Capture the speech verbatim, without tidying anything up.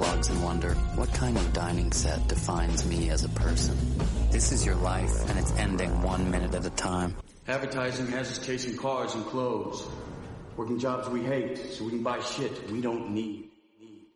plugs and wonder, what kind of dining set defines me as a person? This is your life, and it's ending one minute at a time. Advertising has us chasing cars and clothes, working jobs we hate so we can buy shit we don't need.